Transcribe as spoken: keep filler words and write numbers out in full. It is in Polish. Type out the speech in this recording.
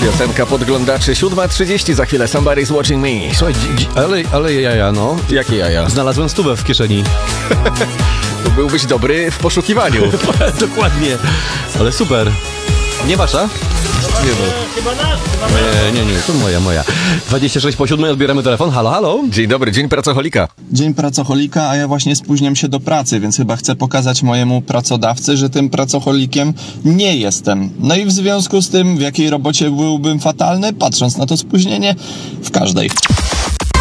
Piosenka podglądaczy, siódma trzydzieści, za chwilę Somebody's Watching Me. Słuchaj, dzi- dzi- ale, ale jaja, no. Jakie jaja? Znalazłem stówę w kieszeni. To byłbyś dobry w poszukiwaniu. Dokładnie. Ale super. Nie wasza? Nie no. Chyba nasz, chyba nasz. Nie, nie, nie, to moja, moja. dwadzieścia sześć po siódmej, odbieramy telefon. Halo, halo? Dzień dobry, dzień pracoholika. Dzień pracoholika, a ja właśnie spóźniam się do pracy, więc chyba chcę pokazać mojemu pracodawcy, że tym pracoholikiem nie jestem. No i w związku z tym, w jakiej robocie byłbym fatalny, patrząc na to spóźnienie, w każdej.